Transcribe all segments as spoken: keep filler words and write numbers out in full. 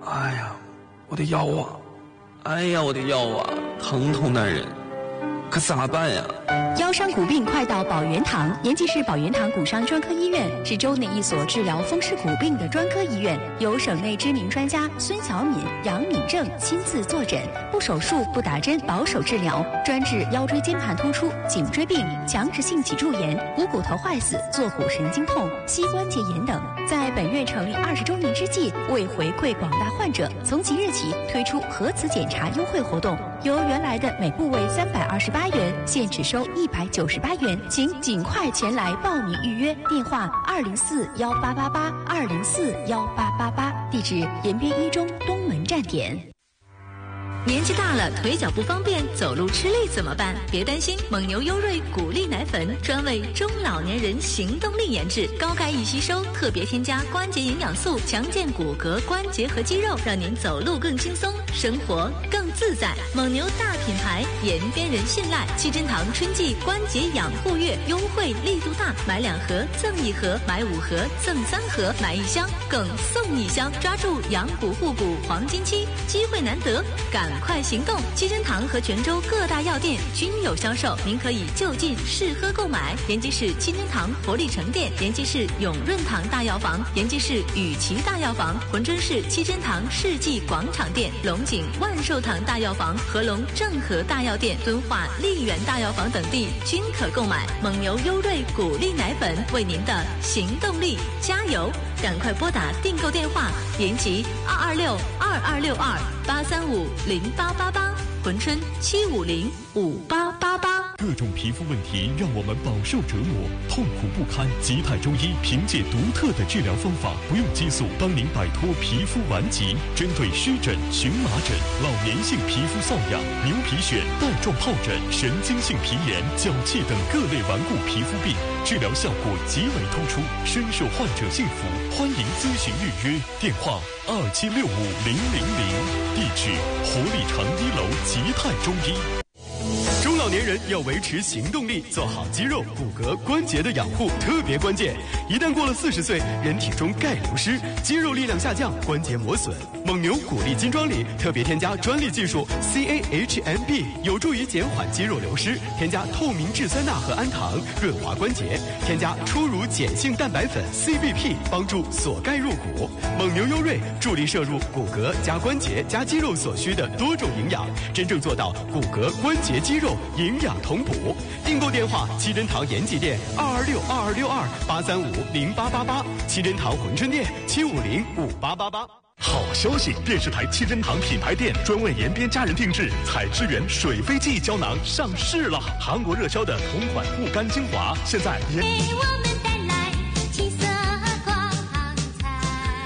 哎呀，我的腰啊！哎呀，我的腰啊，疼痛难忍，可咋办呀？ 腰伤骨病快到宝元堂，延吉市宝元堂骨伤专科医院是州内一所治疗风湿骨病的专科医院，由省内知名专家孙小敏、杨敏正亲自坐诊，不手术、不打针，保守治疗，专治腰椎间盘突出、颈椎病、强直性脊柱炎、股骨头坏死、坐骨神经痛、膝关节炎等。在本院成立二十周年之际，为回馈广大患者，从即日起推出核磁检查优惠活动，由原来的每部位三百二十八元，现只收一百九十八元，请尽快前来报名预约。电话二零四幺八八八二零四幺八八八，地址延边一中东门站点。 年纪大了，腿脚不方便，走路吃力怎么办？别担心，蒙牛优瑞骨力奶粉专为中老年人行动力研制，高钙易吸收，特别添加关节营养素，强健骨骼、关节和肌肉，让您走路更轻松，生活更自在。蒙牛大品牌，延边人信赖。七珍堂春季关节养护月优惠力度大，买两盒赠一盒，买五盒赠三盒，买一箱更送一箱，抓住养骨护骨黄金期，机会难得，赶快行动！七珍堂和泉州各大药店均有销售，您可以就近试喝购买。延吉市七珍堂活力城店、延吉市永润堂大药房、延吉市雨琦大药房、珲春市七珍堂世纪广场店、龙井万寿堂大药房、合龙正和大药店、敦化丽园大药房等地均可购买。蒙牛优瑞骨力奶粉，为您的行动力加油！赶快拨打订购电话：延吉二二六二二六二八三五零八八八，珲春七五零五八八八。 各种皮肤问题让我们饱受折磨，痛苦不堪。吉泰中医凭借独特的治疗方法，不用激素，帮您摆脱皮肤顽疾。针对湿疹、荨麻疹、老年性皮肤瘙痒、牛皮癣、带状疱疹、神经性皮炎、脚气等各类顽固皮肤病，治疗效果极为突出，深受患者信服。欢迎咨询预约，电话二七六五零零零，地址活力城一楼吉泰中医。 中老年人要维持行动力，做好肌肉、骨骼、关节的养护特别关键。一旦过了四十岁，人体中钙流失，肌肉力量下降，关节磨损。蒙牛骨力金装里特别添加专利技术 C A H M B， 有助于减缓肌肉流失。添加透明质酸钠和氨糖，润滑关节。添加初乳碱性蛋白粉 C B P， 帮助锁钙入骨。蒙牛优瑞助力摄入骨骼加关节加肌肉所需的多种营养，真正做到骨骼、关节、肌肉营养同补。订购电话：七珍堂延吉店二二六二二六二八三五零八八八，七珍堂珲春店七五零五八八八。 好消息！电视台七珍堂品牌店专为延边家人定制采之源水飞记忆胶囊上市了，韩国热销的同款护肝精华，现在也给我们带来七色光彩。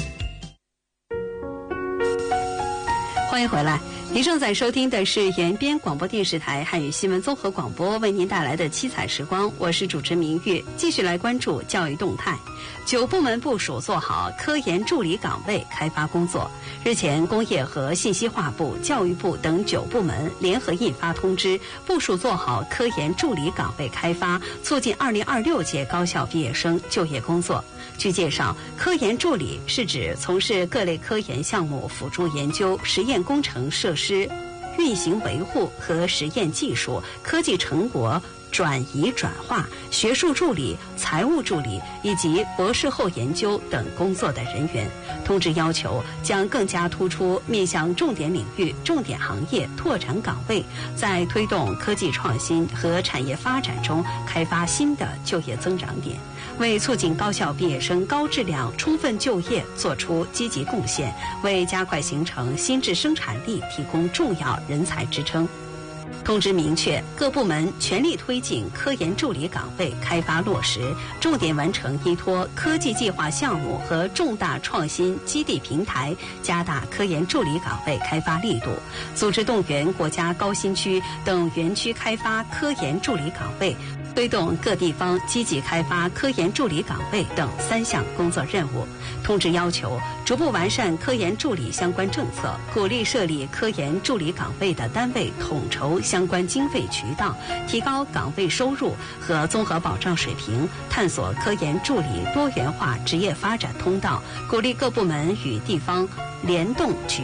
欢迎回来。您正在收听的是延边广播电视台汉语新闻综合广播为您带来的七彩时光，我是主持明月，继续来关注教育动态。九部门部署做好科研助理岗位开发工作。日前，工业和信息化部、教育部等九部门联合印发通知，部署做好科研助理岗位开发，促进二零二六届高校毕业生就业工作。据介绍，科研助理是指从事各类科研项目辅助研究、实验工程设施运行维护和实验技术、科技成果转移转化、学术助理、财务助理以及博士后研究等工作的人员。通知要求将更加突出面向重点领域、重点行业拓展岗位，在推动科技创新和产业发展中开发新的就业增长点，为促进高校毕业生高质量充分就业做出积极贡献，为加快形成新质生产力提供重要人才支撑。通知明确，各部门全力推进科研助理岗位开发落实，重点完成依托科技计划项目和重大创新基地平台，加大科研助理岗位开发力度，组织动员国家高新区等园区开发科研助理岗位，推动各地方积极开发科研助理岗位等三项工作任务。通知要求， 逐步完善科研助理相关政策，鼓励设立科研助理岗位的单位统筹相关经费渠道，提高岗位收入和综合保障水平，探索科研助理多元化职业发展通道，鼓励各部门与地方联动举